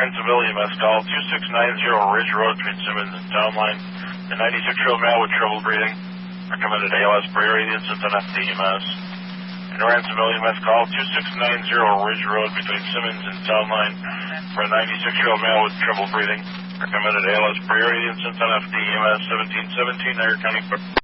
Ransomville EMS call, 2690 Ridge Road between Simmons and Town Line. The 96-year-old male with trouble breathing. Recommended ALS priority instance on FDEMS. And Ransomville EMS call, 2690 Ridge Road between Simmons and Town Line. For a 96-year-old male with trouble breathing. Recommended ALS priority instance on FDEMS 1717 Iron County.